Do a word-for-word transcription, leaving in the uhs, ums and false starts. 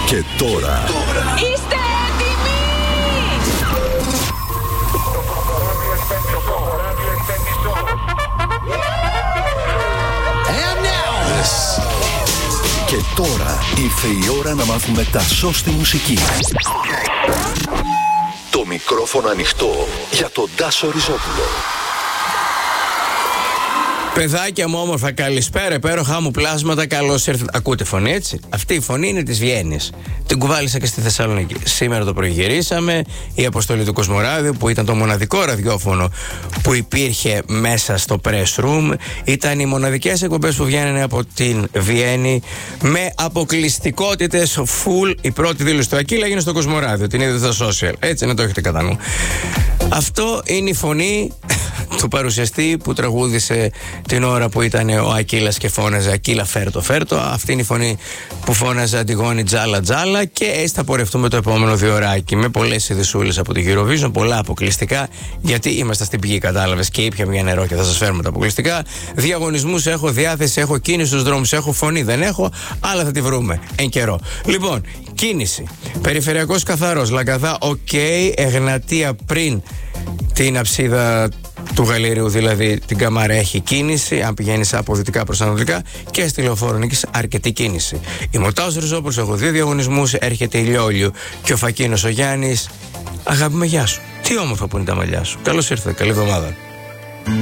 Και τώρα. Είστε έτοιμοι? And now. Yes. Και τώρα ήρθε η ώρα να μάθουμε τα σως στη μουσική. Το μικρόφωνο ανοιχτό για τον Τάσο Ριζόπουλο. Παιδάκια μου όμορφα, καλησπέρα, υπέροχά μου πλάσματα, καλώς ήρθατε. Ακούτε φωνή, έτσι? Αυτή η φωνή είναι της Βιέννης. Την κουβάλισα και στη Θεσσαλονίκη. Σήμερα το προγυρίσαμε. Η αποστολή του Κοσμοράδιου, που ήταν το μοναδικό ραδιόφωνο που υπήρχε μέσα στο press room, ήταν οι μοναδικές εκπομπές που βγαίνανε από την Βιέννη με αποκλειστικότητες full. Η πρώτη δήλωση του Ακύλα έγινε στο Κοσμοράδιο. Την είδατε στα social. Έτσι να το έχετε κατά νου. Αυτό είναι η φωνή του παρουσιαστή που τραγούδισε την ώρα που ήταν ο Ακύλας και φώναζε «Ακύλα, φέρτο, φέρτο». Αυτή είναι η φωνή που φώναζε «Αντιγόνη, τζάλα, τζάλα». Και έτσι θα πορευτούμε το επόμενο διωράκι με πολλές ειδησούλες από την Eurovision, πολλά αποκλειστικά, γιατί είμαστε στην πηγή, κατάλαβες, και ήπια μια νερό και θα σας φέρουμε τα αποκλειστικά. Διαγωνισμούς έχω, διάθεση έχω, κίνηση στους δρόμους έχω, φωνή δεν έχω, αλλά θα τη βρούμε εν καιρό. Λοιπόν, κίνηση. Περιφερειακός καθαρός, Λαγκαδά, οκ, okay, Εγνατία πριν την αψίδα του Γαληρίου, δηλαδή την Καμάρα, έχει κίνηση. Αν πηγαίνεις από δυτικά προς ανατολικά, και στη Λεωφόρο Νίκης αρκετή κίνηση. Η Μωτάος Ριζόπουλος, έχω δύο διαγωνισμούς. Έρχεται η Λιόλιου και ο Φακίνος ο Γιάννης. Αγάπη με, γεια σου. Τι όμορφα που είναι τα μαλλιά σου. Καλώς ήρθατε, καλή εβδομάδα.